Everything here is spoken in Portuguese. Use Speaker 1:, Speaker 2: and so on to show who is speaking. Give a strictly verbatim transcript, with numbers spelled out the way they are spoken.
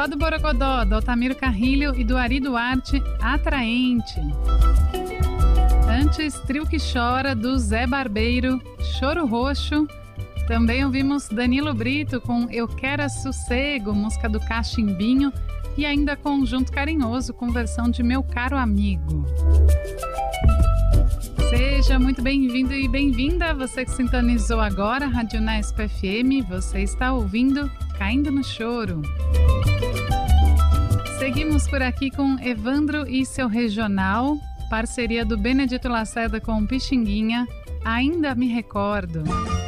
Speaker 1: Forró do Borogodó, do Altamiro Carrilho e do Ari Duarte, Atraente. Antes, Trio que Chora, do Zé Barbeiro, Choro Roxo. Também ouvimos Danilo Brito com Eu Quero Sossego, música do Cachimbinho. E ainda Conjunto Carinhoso, com versão de Meu Caro Amigo. Seja muito bem-vindo e bem-vinda, você que sintonizou agora a Rádio Unesp F M, você está ouvindo Caindo no Choro. Seguimos por aqui com Evandro e seu Regional, parceria do Benedito Lacerda com Pixinguinha, Ainda Me Recordo.